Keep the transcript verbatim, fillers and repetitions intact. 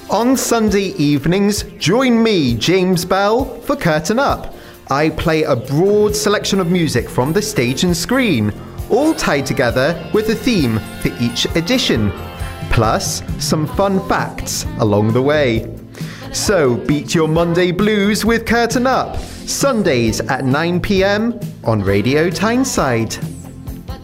On Sunday evenings, join me, James Bell, for Curtain Up. I play a broad selection of music from the stage and screen, all tied together with a theme for each edition, plus some fun facts along the way. So beat your Monday blues with Curtain Up, Sundays at nine p m on Radio Tyneside.